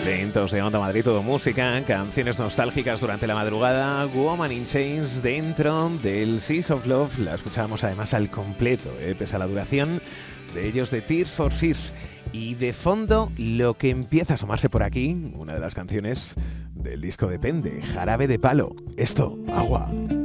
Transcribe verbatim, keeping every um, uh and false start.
Vientos de Onda Madrid, todo música, canciones nostálgicas durante la madrugada, Woman in Chains dentro del Seas of Love, la escuchábamos además al completo, ¿eh? Pese a la duración de ellos de Tears for Fears. Y de fondo, lo que empieza a asomarse por aquí, una de las canciones del disco Depende, Jarabe de Palo. Esto, Agua.